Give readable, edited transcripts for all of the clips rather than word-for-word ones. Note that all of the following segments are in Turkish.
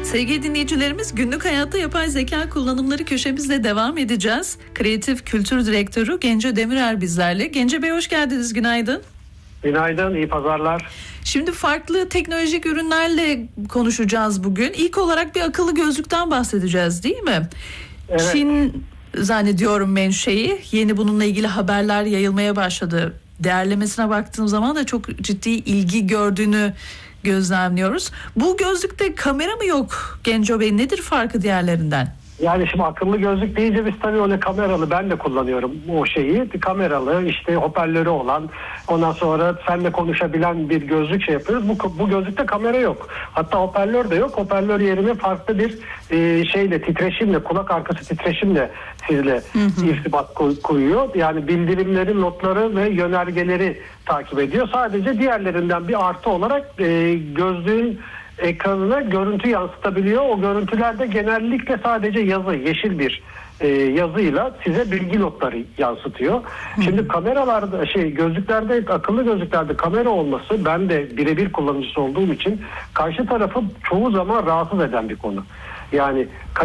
Sevgili dinleyicilerimiz, günlük hayatta yapay zeka kullanımları köşemizle devam edeceğiz. Kreatif Kültür Direktörü Gence Demirer bizlerle. Gence Bey, hoş geldiniz, günaydın. Günaydın, iyi pazarlar. Şimdi farklı teknolojik ürünlerle konuşacağız bugün. İlk olarak bir akıllı gözlükten bahsedeceğiz, değil mi? Evet. Çin zannediyorum menşei. Yeni bununla ilgili haberler yayılmaya başladı. Değerlemesine baktığım zaman da çok ciddi ilgi gördüğünü gözlemliyoruz. Bu gözlükte kamera mı yok Genco Bey? Nedir farkı diğerlerinden? Yani şimdi akıllı gözlük deyince biz tabii öyle kameralı, ben de kullanıyorum o şeyi. Kameralı, işte hoparlörü olan, ondan sonra seninle konuşabilen bir gözlük şey yapıyoruz. Bu gözlükte kamera yok. Hatta hoparlör de yok. Hoparlör yerine farklı bir şeyle, titreşimle, kulak arkası titreşimle sizle irtibat koyuyor. Yani bildirimleri, notları ve yönergeleri takip ediyor. Sadece diğerlerinden bir artı olarak gözlüğün ekranına görüntü yansıtabiliyor. O görüntülerde genellikle sadece yazı, yeşil bir yazıyla size bilgi notları yansıtıyor. Şimdi kameralarda, gözlüklerde, akıllı gözlüklerde kamera olması, ben de birebir kullanıcısı olduğum için karşı tarafı çoğu zaman rahatsız eden bir konu. Yani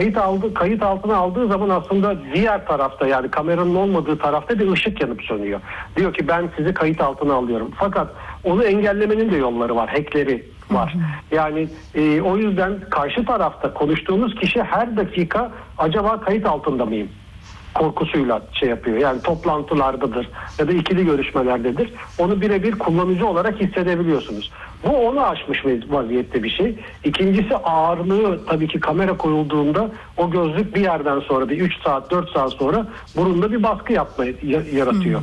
kayıt altına aldığı zaman aslında diğer tarafta, yani kameranın olmadığı tarafta bir ışık yanıp sönüyor. Diyor ki ben sizi kayıt altına alıyorum. Fakat onu engellemenin de yolları var, hackleri var. Yani o yüzden karşı tarafta konuştuğunuz kişi her dakika acaba kayıt altında mıyım korkusuyla şey yapıyor. Yani toplantılardadır ya da ikili görüşmelerdedir. Onu birebir kullanıcı olarak hissedebiliyorsunuz. Bu onu aşmış vaziyette bir şey. İkincisi, ağırlığı, tabii ki kamera koyulduğunda o gözlük bir yerden sonra, bir 3 saat 4 saat sonra burunda bir baskı yaratıyor.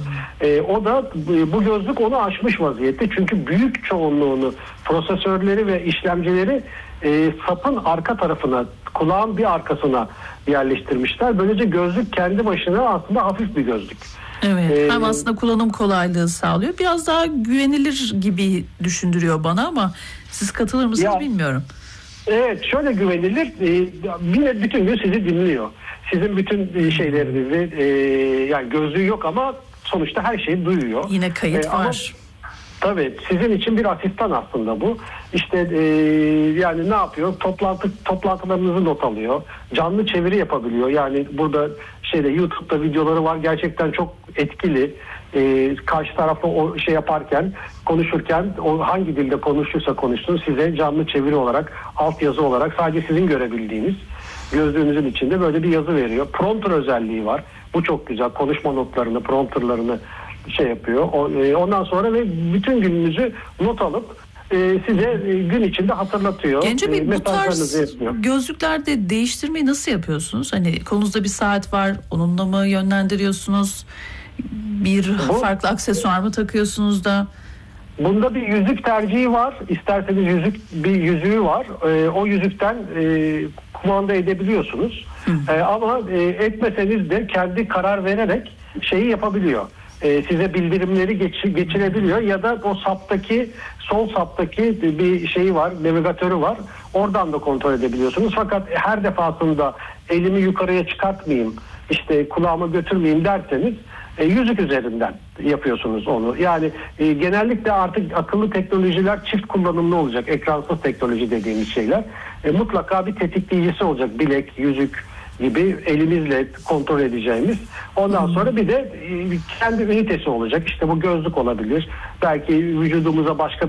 O da, bu gözlük onu aşmış vaziyette. Çünkü büyük çoğunluğunu, prosesörleri ve işlemcileri sapın arka tarafına, kulağın bir arkasına yerleştirmişler. Böylece gözlük kendi başına aslında hafif bir gözlük. Evet, hem aslında kullanım kolaylığı sağlıyor. Biraz daha güvenilir gibi düşündürüyor bana, ama siz katılır mısınız bilmiyorum. Evet, şöyle güvenilir. Yine bütün gün sizi dinliyor. Sizin bütün şeylerinizi, yani gözlüğü yok ama sonuçta her şeyi duyuyor. Yine kayıt var. Tabii sizin için bir asistan aslında bu. İşte yani ne yapıyor? Toplantılarınızı not alıyor. Canlı çeviri yapabiliyor. Yani burada YouTube'da videoları var. Gerçekten çok etkili. Karşı tarafta o şey yaparken, konuşurken, o hangi dilde konuşursa konuşsun, size canlı çeviri olarak, altyazı olarak sadece sizin görebildiğiniz gözlüğünüzün içinde böyle bir yazı veriyor. Prompter özelliği var. Bu çok güzel. Konuşma notlarını, prompterlarını şey yapıyor. Ondan sonra ve bütün gününüzü not alıp size gün içinde hatırlatıyor. Gence Bey, bu tarz gözlüklerde değiştirmeyi nasıl yapıyorsunuz? Hani kolunuzda bir saat var, onunla mı yönlendiriyorsunuz? Farklı aksesuar mı takıyorsunuz da? Bunda bir yüzük tercihi var. İsterseniz bir yüzüğü var. O yüzükten kumanda edebiliyorsunuz. Ama etmeseniz de kendi karar vererek şeyi yapabiliyor. Size bildirimleri geçirebiliyor ya da o sol saptaki bir şeyi var, navigatörü var. Oradan da kontrol edebiliyorsunuz. Fakat her defasında elimi yukarıya çıkartmayayım, işte kulağıma götürmeyeyim derseniz yüzük üzerinden yapıyorsunuz onu. Yani genellikle artık akıllı teknolojiler çift kullanımlı olacak. Ekransız teknoloji dediğimiz şeyler. Mutlaka bir tetikleyicisi olacak. Bilek, yüzük gibi elimizle kontrol edeceğimiz. Ondan sonra bir de kendi ünitesi olacak. İşte bu gözlük olabilir. Belki vücudumuza başka